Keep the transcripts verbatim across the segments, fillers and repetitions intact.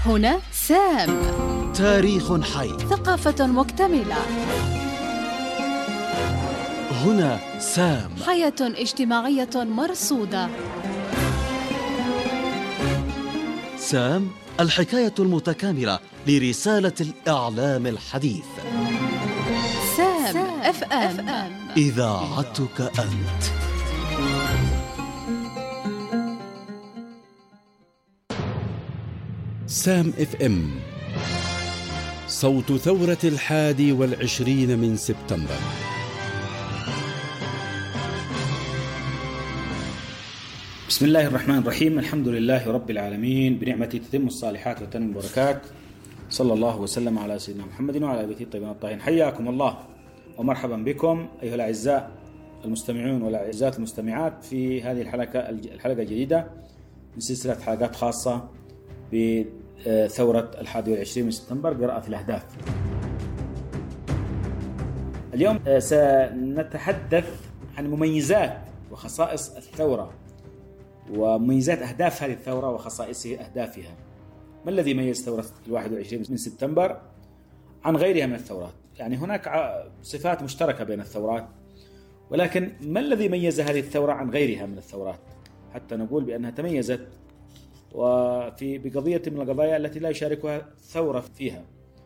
هنا سام. تاريخ حي، ثقافة مكتملة. هنا سام. حياة اجتماعية مرصودة. سام، الحكاية المتكاملة لرسالة الإعلام الحديث. سام اف ام، إذاعتك أنت. سام اف ام، صوت ثورة الحادي والعشرين من سبتمبر. بسم الله الرحمن الرحيم. الحمد لله رب العالمين، بنعمته تتم الصالحات وتنمو البركات. صلى الله وسلم على سيدنا محمد وعلى آله بيته الطيبين الطاهرين. حياكم الله ومرحبا بكم أيها الأعزاء المستمعون والأعزاء المستمعات في هذه الحلقة الحلقة الجديدة من سلسلة حلقات خاصة بثورة الحادي والعشرين من سبتمبر، قراءة الأهداف. اليوم سنتحدث عن مميزات وخصائص الثورة ومميزات أهداف هذه الثورة وخصائص أهدافها. ما الذي يميز ثورة الواحد والعشرين من سبتمبر عن غيرها من الثورات؟ يعني هناك صفات مشتركة بين الثورات، ولكن ما الذي ميز هذه الثورة عن غيرها من الثورات حتى نقول بأنها تميزت وفي بقضية من القضايا التي لا يشاركها ثورة فيها؟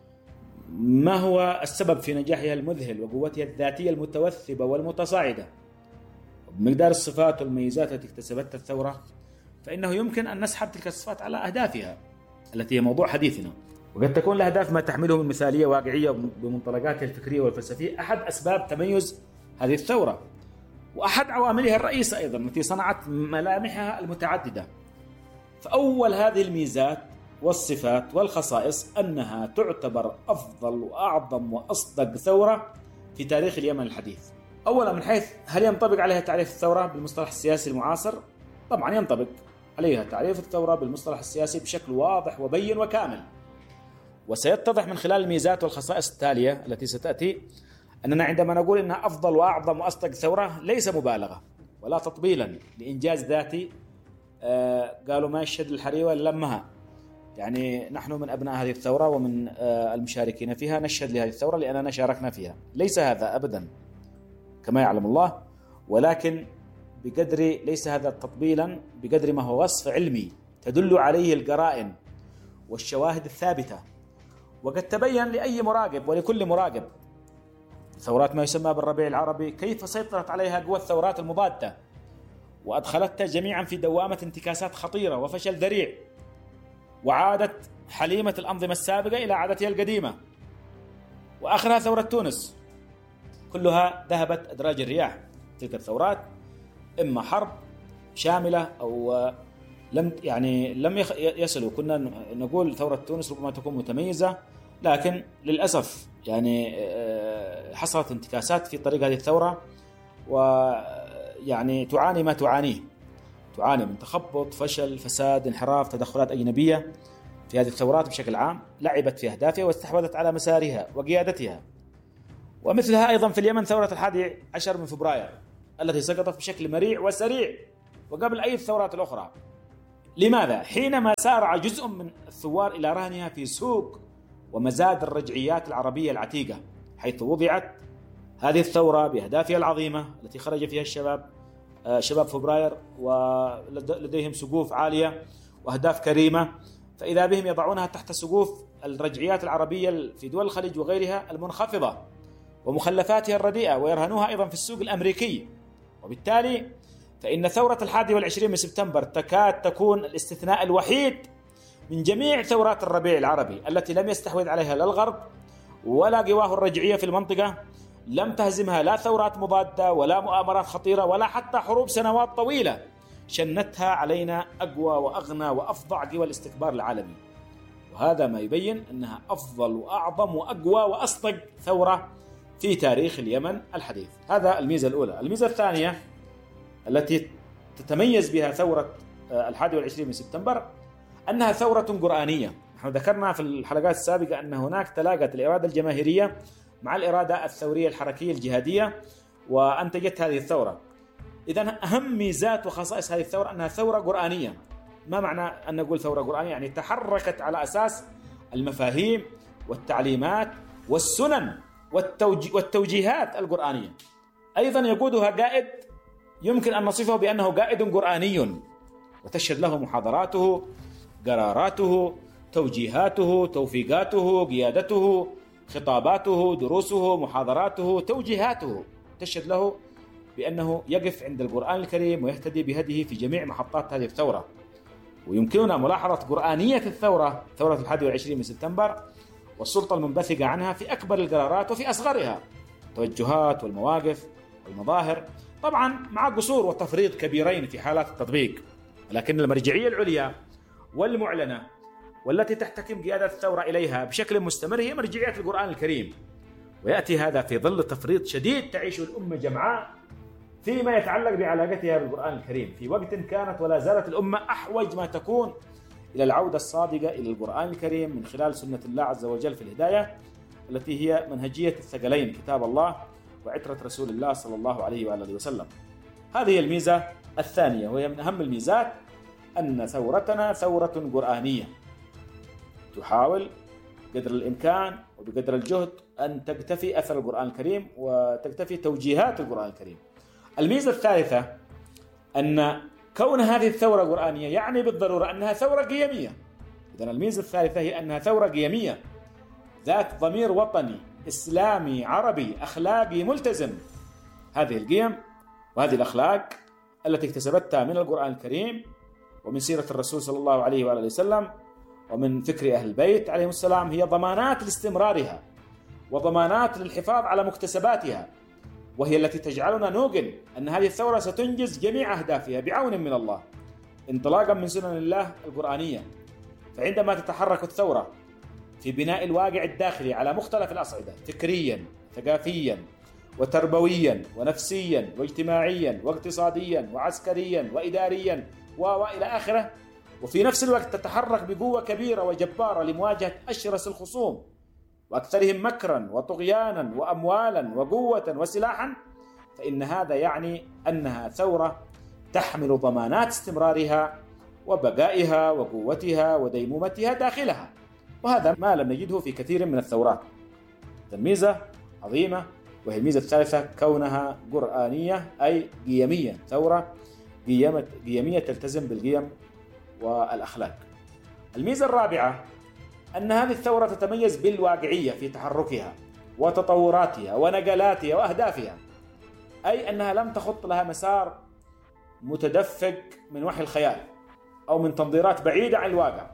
ما هو السبب في نجاحها المذهل وقوتها الذاتية المتوثبة والمتصاعدة؟ بمقدار الصفات والميزات التي اكتسبتها الثورة، فإنه يمكن أن نسحب تلك الصفات على أهدافها التي هي موضوع حديثنا. وقد تكون الأهداف ما تحمله من مثالية واقعية بمنطلقاتها الفكرية والفلسفية أحد أسباب تميز هذه الثورة، وأحد عواملها الرئيسة أيضا التي صنعت ملامحها المتعددة. فأول هذه الميزات والصفات والخصائص أنها تعتبر أفضل وأعظم وأصدق ثورة في تاريخ اليمن الحديث. أولا، من حيث هل ينطبق عليها تعريف الثورة بالمصطلح السياسي المعاصر؟ طبعا ينطبق عليها تعريف الثورة بالمصطلح السياسي بشكل واضح وبين وكامل، وسيتضح من خلال الميزات والخصائص التالية التي ستأتي أننا عندما نقول إنها أفضل وأعظم وأصدق ثورة ليس مبالغة ولا تطبيلا لإنجاز ذاتي. آه قالوا ما يشهد الحري ولا لمها، يعني نحن من أبناء هذه الثورة ومن آه المشاركين فيها نشهد لهذه الثورة لأننا شاركنا فيها. ليس هذا أبدا كما يعلم الله، ولكن بقدر ليس هذا تطبيلا بقدر ما هو وصف علمي تدل عليه القرائن والشواهد الثابتة. وقد تبين لأي مراقب ولكل مراقب ثورات ما يسمى بالربيع العربي كيف سيطرت عليها قوى الثورات المضادة وأدخلتها جميعا في دوامة انتكاسات خطيرة وفشل ذريع، وعادت حليمة الأنظمة السابقة إلى عادتها القديمة. وآخرها ثورة تونس، كلها ذهبت أدراج الرياح. تلك الثورات إما حرب شاملة أو لم يعني لم يصلوا. كنا نقول ثورة تونس ربما تكون متميزة، لكن للأسف يعني حصلت انتكاسات في طريق هذه الثورة، ويعني تعاني ما تعانيه، تعاني من تخبط، فشل، فساد، انحراف، تدخلات أجنبية في هذه الثورات بشكل عام لعبت في أهدافها واستحوذت على مسارها وقيادتها. ومثلها أيضا في اليمن ثورة الحادي عشر من فبراير التي سقطت بشكل مريع وسريع وقبل أي الثورات الأخرى. لماذا؟ حينما سارع جزء من الثوار إلى رهنها في سوق ومزاد الرجعيات العربية العتيقة، حيث وضعت هذه الثورة بأهدافها العظيمة التي خرج فيها الشباب شباب فبراير ولديهم سقوف عالية وأهداف كريمة، فإذا بهم يضعونها تحت سقوف الرجعيات العربية في دول الخليج وغيرها المنخفضة ومخلفاتها الرديئة، ويرهنوها أيضا في السوق الأمريكي. وبالتالي فإن ثورة الحادي والعشرين من سبتمبر تكاد تكون الاستثناء الوحيد من جميع ثورات الربيع العربي التي لم يستحوذ عليها لا الغرب ولا قواه الرجعية في المنطقة. لم تهزمها لا ثورات مضادة ولا مؤامرات خطيرة ولا حتى حروب سنوات طويلة شنتها علينا أقوى وأغنى وأفظع قوى الاستكبار العالمي. وهذا ما يبين أنها أفضل وأعظم وأقوى وأصدق ثورة في تاريخ اليمن الحديث. هذا الميزة الأولى. الميزة الثانية التي تتميز بها ثورة الحادي والعشرين من سبتمبر أنها ثورة قرآنية. نحن ذكرنا في الحلقات السابقة أن هناك تلاقت الإرادة الجماهيرية مع الإرادة الثورية الحركية الجهادية وأنتجت هذه الثورة. إذن أهم ميزات وخصائص هذه الثورة أنها ثورة قرآنية، ما معنى أن نقول ثورة قرآنية؟ يعني تحركت على أساس المفاهيم والتعليمات والسنن والتوجيهات القرآنية. أيضا يقودها قائد يمكن أن نصفه بأنه قائد قرآني، وتشهد له محاضراته، قراراته، توجيهاته، توفيقاته، قيادته، خطاباته، دروسه، محاضراته، توجيهاته، تشهد له بأنه يقف عند القرآن الكريم ويهتدي بهديه في جميع محطات هذه الثورة. ويمكننا ملاحظة قرآنية الثورة، ثورة الحادي والعشرين من سبتمبر، والسلطة المنبثقة عنها في أكبر القرارات وفي أصغرها، التوجهات والمواقف والمظاهر، طبعا مع قصور وتفريط كبيرين في حالات التطبيق، لكن المرجعية العليا والمعلنة والتي تحتكم قيادة الثورة إليها بشكل مستمر هي مرجعية القرآن الكريم. ويأتي هذا في ظل تفريط شديد تعيشه الأمة جمعاء فيما يتعلق بعلاقتها بالقرآن الكريم، في وقت كانت ولا زالت الأمة أحوج ما تكون إلى العودة الصادقة إلى القرآن الكريم من خلال سنة الله عز وجل في الهداية، التي هي منهجية الثقلين، كتاب الله وعترة رسول الله صلى الله عليه وآله وسلم. هذه هي الميزة الثانية، وهي من أهم الميزات، أن ثورتنا ثورة قرآنية تحاول قدر الإمكان وبقدر الجهد أن تكتفي أثر القرآن الكريم وتكتفي توجيهات القرآن الكريم. الميزة الثالثة أن كون هذه الثورة قرآنية يعني بالضرورة أنها ثورة قيمية. إذن الميزة الثالثة هي أنها ثورة قيمية ذات ضمير وطني إسلامي عربي أخلاقي ملتزم. هذه القيم وهذه الأخلاق التي اكتسبتها من القرآن الكريم ومن سيرة الرسول صلى الله عليه وآله وسلم ومن فكر أهل البيت عليهم السلام هي ضمانات لاستمرارها وضمانات للحفاظ على مكتسباتها، وهي التي تجعلنا نوقن أن هذه الثورة ستنجز جميع أهدافها بعون من الله انطلاقا من سنن الله القرآنية. فعندما تتحرك الثورة في بناء الواقع الداخلي على مختلف الأصعدة، فكريا ثقافيا وتربويا ونفسيا واجتماعيا واقتصاديا وعسكريا وإداريا وإلى آخره، وفي نفس الوقت تتحرك بقوة كبيرة وجبارة لمواجهة أشرس الخصوم وأكثرهم مكرا وطغيانا وأموالا وقوة وسلاحا، فإن هذا يعني أنها ثورة تحمل ضمانات استمرارها وبقائها وقوتها وديمومتها داخلها، وهذا ما لم نجده في كثير من الثورات. الميزة عظيمة، وهي الميزة الثالثة كونها قرآنية أي قيمية، ثورة قيمية تلتزم بالقيم والأخلاق. الميزة الرابعة أن هذه الثورة تتميز بالواقعية في تحركها وتطوراتها ونقلاتها وأهدافها، أي أنها لم تخط لها مسار متدفق من وحي الخيال أو من تنظيرات بعيدة عن الواقع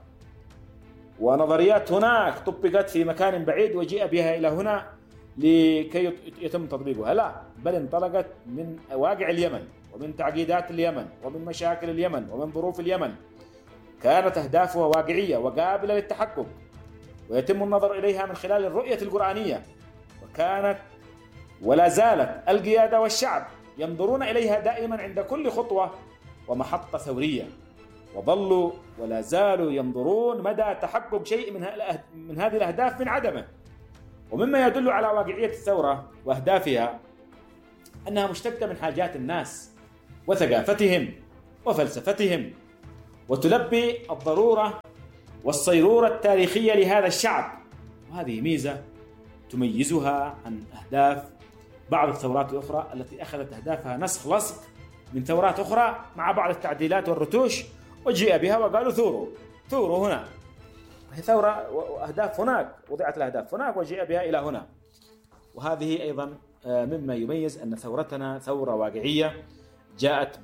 ونظريات هناك طبقت في مكان بعيد وجيء بها إلى هنا لكي يتم تطبيقها، لا، بل انطلقت من واقع اليمن ومن تعقيدات اليمن ومن مشاكل اليمن ومن ظروف اليمن. كانت أهدافها واقعية وقابلة للتحقق ويتم النظر إليها من خلال الرؤية القرآنية، وكانت ولا زالت القيادة والشعب ينظرون إليها دائما عند كل خطوة ومحطة ثورية، وظلوا ولا زالوا ينظرون مدى تحقق شيء من من هذه الأهداف من عدمه. ومما يدل على واقعية الثورة وأهدافها أنها مشتقة من حاجات الناس وثقافتهم وفلسفتهم، وتلبي الضرورة والصيرورة التاريخية لهذا الشعب، وهذه ميزة تميزها عن أهداف بعض الثورات الأخرى التي أخذت أهدافها نسخ لصق من ثورات أخرى مع بعض التعديلات والرتوش، وجيء بها وقالوا ثوروا ثوروا هنا، هي ثورة وأهداف هناك، وضعت الأهداف هناك وجيء بها إلى هنا. وهذه أيضا مما يميز أن ثورتنا ثورة واقعية جاءت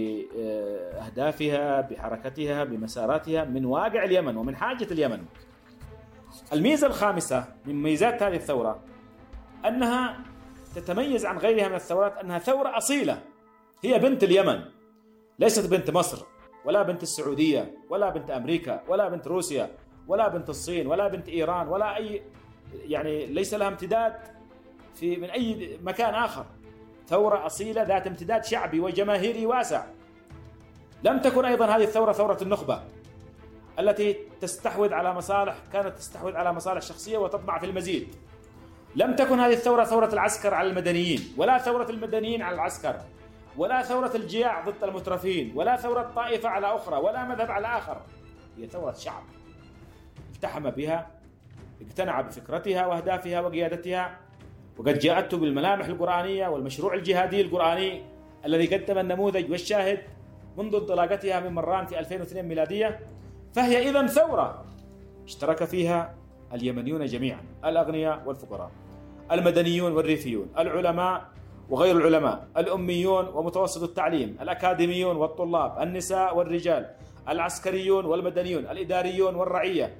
بأهدافها بحركتها بمساراتها من واقع اليمن ومن حاجة اليمن. الميزة الخامسة من ميزات هذه الثورة أنها تتميز عن غيرها من الثورات أنها ثورة أصيلة، هي بنت اليمن، ليست بنت مصر ولا بنت السعودية ولا بنت أمريكا ولا بنت روسيا ولا بنت الصين ولا بنت إيران ولا أي، يعني ليس لها امتداد في من أي مكان آخر. ثورة أصيلة ذات امتداد شعبي وجماهيري واسع. لم تكن أيضا هذه الثورة ثورة النخبة التي تستحوذ على مصالح كانت تستحوذ على مصالح شخصية وتطمع في المزيد. لم تكن هذه الثورة ثورة العسكر على المدنيين ولا ثورة المدنيين على العسكر ولا ثورة الجياع ضد المترفين، ولا ثورة طائفة على أخرى، ولا مذهب على آخر. هي ثورة شعب التحم بها، اقتنع بفكرتها وأهدافها وقيادتها، وقد جاءته بالملامح القرآنية والمشروع الجهادي القرآني الذي قدم النموذج والشاهد منذ انطلاقتها من مران في ألفين واثنين ميلادية. فهي إذن ثورة اشترك فيها اليمنيون جميعا، الأغنياء والفقراء، المدنيون والريفيون، العلماء وغير العلماء، الأميون ومتوسط التعليم، الأكاديميون والطلاب، النساء والرجال، العسكريون والمدنيون، الإداريون والرعية،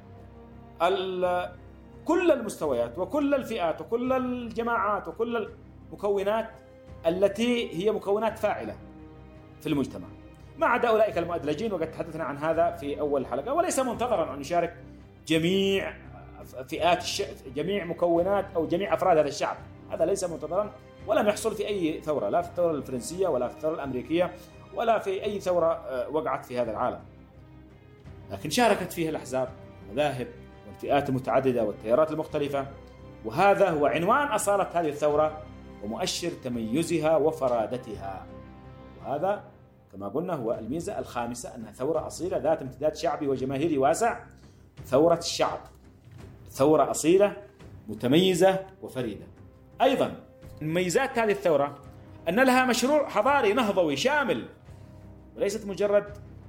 كل المستويات وكل الفئات وكل الجماعات وكل المكونات التي هي مكونات فاعلة في المجتمع، ما عدا أولئك المؤدلجين، وقد تحدثنا عن هذا في أول حلقة. وليس منتظرا أن يشارك جميع فئات الش... جميع مكونات أو جميع أفراد هذا الشعب، هذا ليس منتظرا، ولم يحصل في أي ثورة، لا في الثورة الفرنسية ولا في الثورة الأمريكية ولا في أي ثورة وقعت في هذا العالم. لكن شاركت فيها الأحزاب والمذاهب والفئات المتعددة والتيارات المختلفة، وهذا هو عنوان أصالة هذه الثورة ومؤشر تميزها وفرادتها. وهذا كما قلنا هو الميزة الخامسة، أنها ثورة أصيلة ذات امتداد شعبي وجماهيري واسع، ثورة الشعب، ثورة أصيلة متميزة وفريدة. أيضا من مميزات هذه الثورة أن لها مشروع حضاري نهضوي شامل، وليست مجرد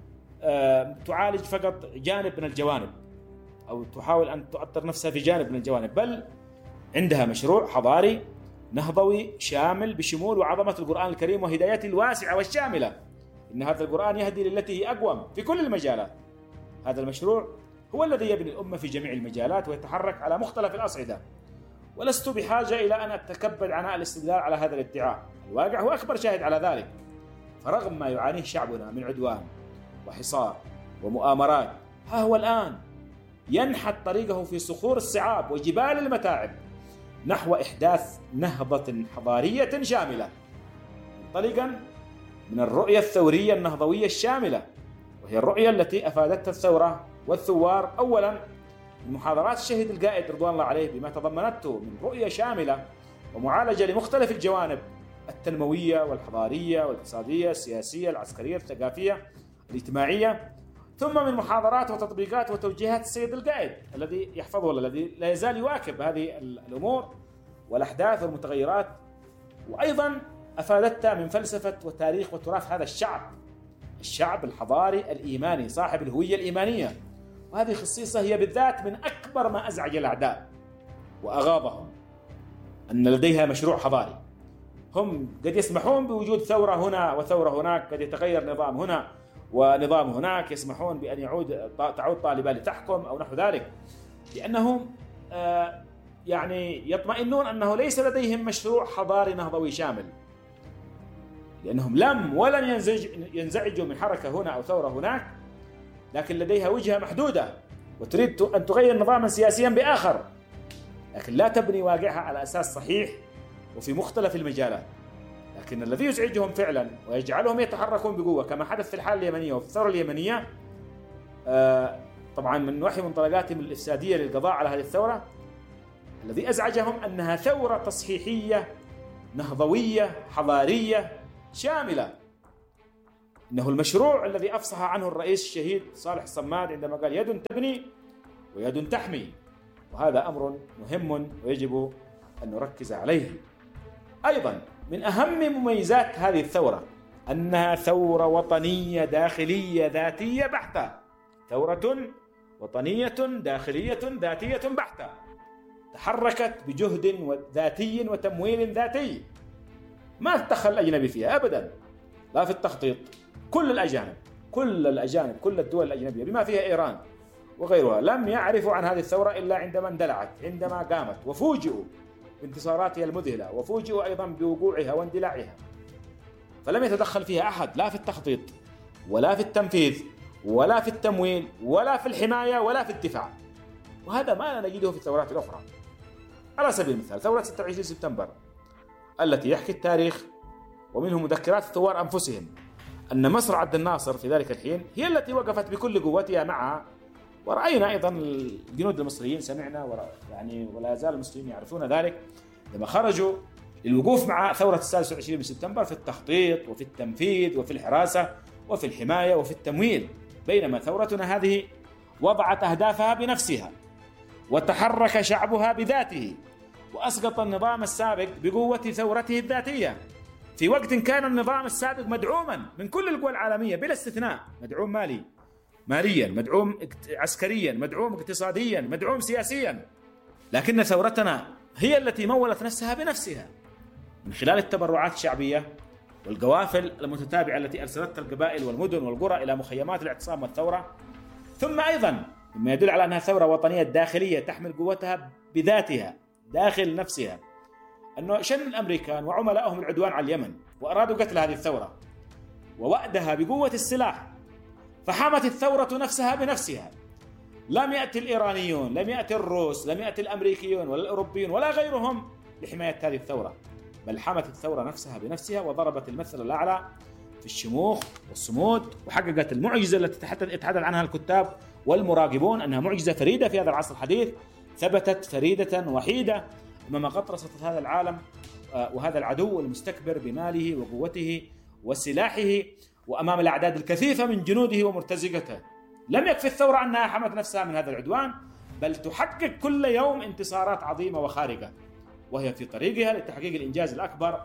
تعالج فقط جانب من الجوانب أو تحاول أن تؤطر نفسها في جانب من الجوانب، بل عندها مشروع حضاري نهضوي شامل بشمول وعظمة القرآن الكريم وهدايته الواسعة والشاملة. إن هذا القرآن يهدي للتي هي أقوم في كل المجالات. هذا المشروع هو الذي يبني الأمة في جميع المجالات ويتحرك على مختلف الأصعدة، ولست بحاجة إلى أن أتكبد عناء الاستدلال على هذا الادعاء، الواقع هو أكبر شاهد على ذلك. فرغم ما يعانيه شعبنا من عدوان وحصار ومؤامرات، ها هو الآن ينحت طريقه في صخور الصعاب وجبال المتاعب نحو إحداث نهضة حضارية شاملة، منطلقا من الرؤية الثورية النهضوية الشاملة، وهي الرؤية التي أفادتها الثورة والثوار أولا من محاضرات الشهيد القائد رضوان الله عليه بما تضمنته من رؤية شاملة ومعالجة لمختلف الجوانب التنموية والحضارية والاقتصادية السياسية العسكرية الثقافية الاجتماعية، ثم من محاضرات وتطبيقات وتوجيهات السيد القائد الذي يحفظه الذي لا يزال يواكب هذه الأمور والأحداث والمتغيرات، وأيضا أفادتها من فلسفة وتاريخ وتراث هذا الشعب، الشعب الحضاري الإيماني صاحب الهوية الإيمانية. وهذه خصيصة هي بالذات من أكبر ما أزعج الأعداء وأغاظهم، أن لديها مشروع حضاري. هم قد يسمحون بوجود ثورة هنا وثورة هناك، قد يتغير نظام هنا ونظام هناك، يسمحون بأن يعود تعود طالبان لتحكم أو نحو ذلك، لأنهم آه يعني يطمئنون أنه ليس لديهم مشروع حضاري نهضوي شامل، لأنهم لم ولن ينزج ينزعجوا من حركة هنا أو ثورة هناك، لكن لديها وجهة محدودة وتريد أن تغير نظاما سياسيا بآخر، لكن لا تبني واقعها على أساس صحيح وفي مختلف المجالات. لكن الذي يزعجهم فعلا ويجعلهم يتحركون بقوة كما حدث في الحالة اليمنية وفي الثورة اليمنية، آه طبعا من وحي منطلقاتهم الإفسادية للقضاء على هذه الثورة، الذي أزعجهم أنها ثورة تصحيحية نهضوية حضارية شاملة. إنه المشروع الذي أفصح عنه الرئيس الشهيد صالح الصماد عندما قال يد تبني ويد تحمي، وهذا أمر مهم ويجب أن نركز عليه. أيضا من أهم مميزات هذه الثورة أنها ثورة وطنية داخلية ذاتية بحتة، ثورة وطنية داخلية ذاتية بحتة، تحركت بجهد ذاتي وتمويل ذاتي، ما تدخل الأجنبي فيها أبدا، لا في التخطيط. كل الأجانب كل الأجانب كل الدول الأجنبية بما فيها إيران وغيرها لم يعرفوا عن هذه الثورة إلا عندما اندلعت، عندما قامت، وفوجئوا بانتصاراتها المذهلة، وفوجئوا أيضا بوقوعها واندلاعها، فلم يتدخل فيها أحد، لا في التخطيط ولا في التنفيذ ولا في التمويل ولا في الحماية ولا في الدفاع. وهذا ما نجده في الثورات الأخرى. على سبيل المثال ثورة ستة وعشرين سبتمبر التي يحكي التاريخ ومنه مذكرات الثوار أنفسهم أن مصر عبد الناصر في ذلك الحين هي التي وقفت بكل قوتها معها، ورأينا أيضا الجنود المصريين، سمعنا يعني ولا زال المسلمين يعرفون ذلك، لما خرجوا للوقوف مع ثورة السادس والعشرين من سبتمبر في التخطيط وفي التنفيذ وفي الحراسة وفي الحماية وفي التمويل، بينما ثورتنا هذه وضعت أهدافها بنفسها وتحرك شعبها بذاته وأسقط النظام السابق بقوة ثورته الذاتية، في وقت كان النظام السابق مدعوما من كل القوى العالمية بلا استثناء، مدعوم مالي ماليا، مدعوم عسكريا، مدعوم اقتصاديا، مدعوم سياسيا، لكن ثورتنا هي التي مولت نفسها بنفسها من خلال التبرعات الشعبية والقوافل المتتابعة التي أرسلتها القبائل والمدن والقرى إلى مخيمات الاعتصام والثورة. ثم أيضا مما يدل على أنها ثورة وطنية داخلية تحمل قوتها بذاتها داخل نفسها، أنه شن الأمريكان وعملائهم العدوان على اليمن وأرادوا قتل هذه الثورة ووأدها بقوة السلاح، فحمت الثورة نفسها بنفسها. لم يأتي الإيرانيون، لم يأتي الروس، لم يأتي الأمريكيون ولا الأوروبيون ولا غيرهم لحماية هذه الثورة، بل حمت الثورة نفسها بنفسها وضربت المثل الأعلى في الشموخ والصمود، وحققت المعجزة التي تحدث عنها الكتاب والمراقبون أنها معجزة فريدة في هذا العصر الحديث، ثبتت فريدة وحيدة أمام قطرسة هذا العالم وهذا العدو المستكبر بماله وقوته وسلاحه، وأمام الأعداد الكثيفة من جنوده ومرتزقته. لم يكفي الثورة أنها حمت نفسها من هذا العدوان، بل تحقق كل يوم انتصارات عظيمة وخارقة، وهي في طريقها لتحقيق الإنجاز الأكبر،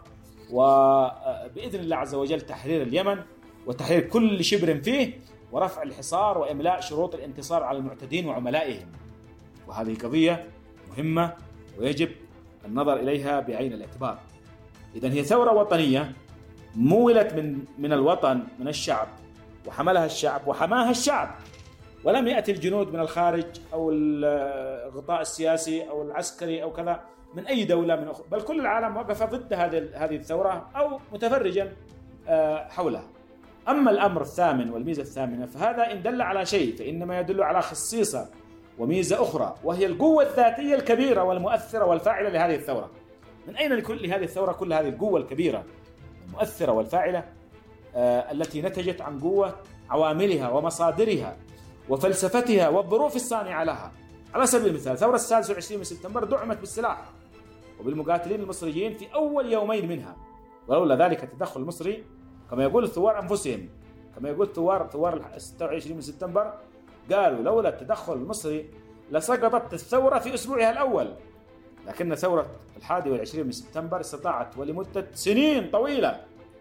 وبإذن الله عز وجل تحرير اليمن وتحرير كل شبر فيه ورفع الحصار وإملاء شروط الانتصار على المعتدين وعملائهم. وهذه قضية مهمة ويجب النظر إليها بعين الاعتبار. إذن هي ثورة وطنية مولت من من الوطن، من الشعب، وحملها الشعب وحماها الشعب، ولم يأتي الجنود من الخارج أو الغطاء السياسي أو العسكري أو كذا من أي دولة من أخرى، بل كل العالم وقف ضد هذه هذه الثورة أو متفرجا حولها. أما الأمر الثامن والميزة الثامنة فهذا إن دل على شيء فإنما يدل على خصيصة وميزة أخرى، وهي القوة الذاتية الكبيرة والمؤثرة والفاعلة لهذه الثورة. من أين لكل هذه الثورة كل هذه القوة الكبيرة المؤثرة والفاعلة آه التي نتجت عن قوة عواملها ومصادرها وفلسفتها والظروف الصانعة لها؟ على سبيل المثال ثورة السادس والعشرين من سبتمبر دعمت بالسلاح وبالمقاتلين المصريين في أول يومين منها، ولولا ذلك التدخل المصري كما يقول الثوار أنفسهم، كما يقول ثوار ثوار الستة والعشرين من سبتمبر، قالوا لولا التدخل المصري لسقطت الثورة في أسبوعها الأول. لكن ثورة الحادي والعشرين من سبتمبر استطاعت ولمدة سنين طويلة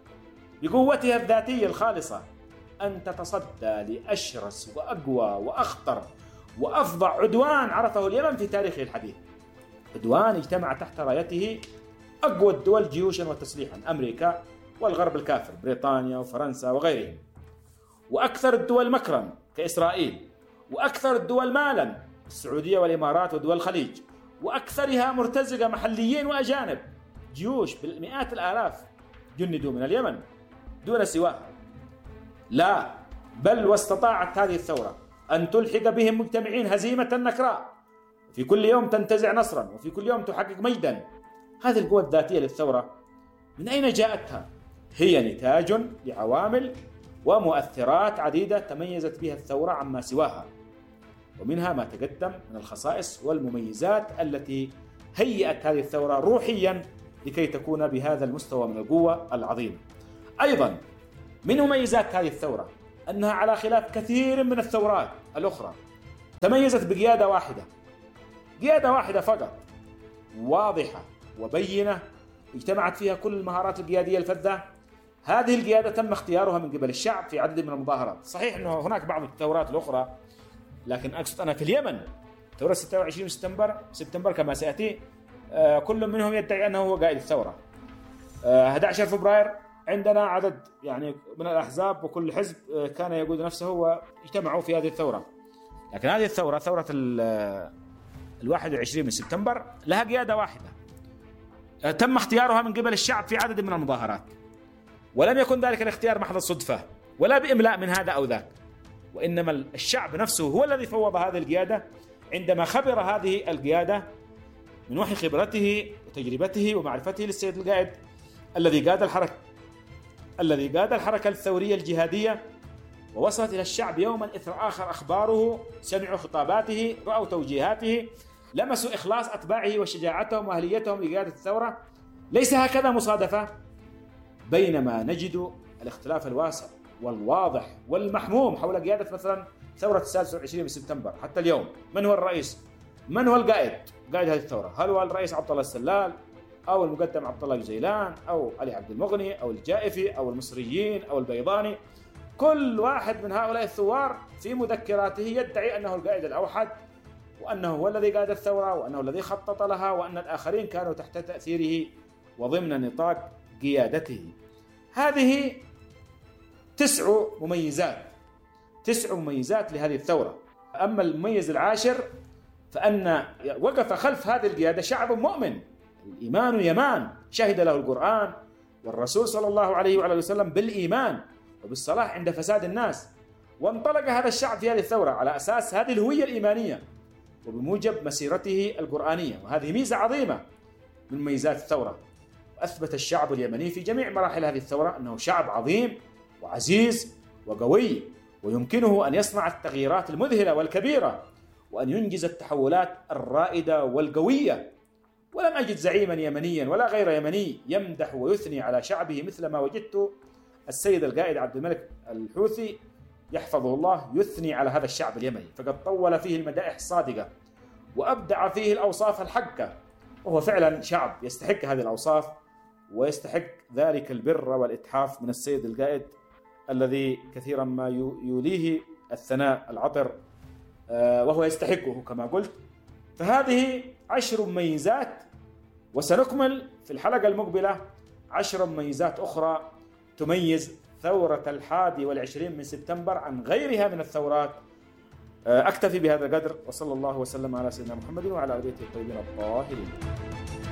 بقوتها الذاتية الخالصة أن تتصدى لأشرس وأقوى وأخطر وأفظع عدوان عرفه اليمن في تاريخه الحديث، عدوان اجتمع تحت رايته أقوى الدول جيوشا وتسليحا، أمريكا والغرب الكافر، بريطانيا وفرنسا وغيرهم، وأكثر الدول مكرا كإسرائيل، وأكثر الدول مالا السعودية والإمارات ودول الخليج، وأكثرها مرتزقة محليين وأجانب، جيوش بالمئات الآلاف جندوا من اليمن دون سواها. لا، بل واستطاعت هذه الثورة أن تلحق بهم مجتمعين هزيمة نكراء، في كل يوم تنتزع نصرا وفي كل يوم تحقق مجدا. هذه القوة الذاتية للثورة من أين جاءتها؟ هي نتاج لعوامل ومؤثرات عديدة تميزت بها الثورة عما سواها، ومنها ما تقدم من الخصائص والمميزات التي هيئت هذه الثورة روحيا لكي تكون بهذا المستوى من القوة العظيمة. أيضا من مميزات هذه الثورة أنها على خلاف كثير من الثورات الأخرى تميزت بقيادة واحدة، قيادة واحدة فقط واضحة وبينة اجتمعت فيها كل المهارات القيادية الفذة. هذه القيادة تم اختيارها من قبل الشعب في عدد من المظاهرات. صحيح أنه هناك بعض الثورات الأخرى، لكن أقصد أنا في اليمن ثورة ستة وعشرين سبتمبر سبتمبر كما سيأتي آه كل منهم يدعي أنه هو قائد الثورة. آه أحد عشر فبراير عندنا عدد يعني من الأحزاب وكل حزب آه كان يقود نفسه واجتمعوا في هذه الثورة، لكن هذه الثورة ثورة الواحد والعشرين من سبتمبر لها قيادة واحدة آه تم اختيارها من قبل الشعب في عدد من المظاهرات، ولم يكن ذلك الاختيار محض الصدفة ولا بإملاء من هذا أو ذاك، وإنما الشعب نفسه هو الذي فوض هذه القيادة عندما خبر هذه القيادة من وحي خبرته وتجربته ومعرفته للسيد القائد الذي قاد الحركة الذي قاد الحركة الثورية الجهادية، ووصلت إلى الشعب يوما إثر آخر أخباره، سمعوا خطاباته، رأوا توجيهاته، لمسوا إخلاص أتباعه وشجاعتهم وأهليتهم لقيادة الثورة، ليس هكذا مصادفة، بينما نجد الاختلاف الواسع والواضح والمحموم حول قيادة مثلا ثورة السادس والعشرين من سبتمبر حتى اليوم. من هو الرئيس؟ من هو القائد؟ قائد هذه الثورة؟ هل هو الرئيس عبد الله السلال أو المقدم عبد الله الجيلان أو علي عبد المغني أو الجائفي أو المصريين أو البيضاني؟ كل واحد من هؤلاء الثوار في مذكراته يدعي أنه القائد الأوحد، وأنه هو الذي قاد الثورة، وأنه الذي خطط لها، وأن الآخرين كانوا تحت تأثيره وضمن نطاق قيادته. هذه تسع مميزات تسع مميزات لهذه الثورة. أما المميز العاشر فأن وقف خلف هذه القيادة شعب مؤمن. الإيمان يمان، شهد له القرآن والرسول صلى الله عليه وعلى وسلم بالإيمان وبالصلاح عند فساد الناس، وانطلق هذا الشعب في هذه الثورة على أساس هذه الهوية الإيمانية وبموجب مسيرته القرآنية. وهذه ميزة عظيمة من مميزات الثورة. وأثبت الشعب اليمني في جميع مراحل هذه الثورة أنه شعب عظيم وعزيز وقوي، ويمكنه أن يصنع التغييرات المذهلة والكبيرة، وأن ينجز التحولات الرائدة والقوية. ولم أجد زعيما يمنيا ولا غير يمني يمدح ويثني على شعبه مثل ما وجدت السيد القائد عبد الملك الحوثي يحفظه الله يثني على هذا الشعب اليمني، فقد طول فيه المدائح الصادقة وأبدع فيه الأوصاف الحقة، وهو فعلا شعب يستحق هذه الأوصاف ويستحق ذلك البر والإتحاف من السيد القائد الذي كثيرا ما يوليه الثناء العطر وهو يستحقه كما قلت. فهذه عشر مميزات، وسنكمل في الحلقة المقبلة عشر مميزات أخرى تميز ثورة الحادي والعشرين من سبتمبر عن غيرها من الثورات. أكتفي بهذا القدر، وصلى الله وسلم على سيدنا محمد وعلى آله الطيبين الطاهرين.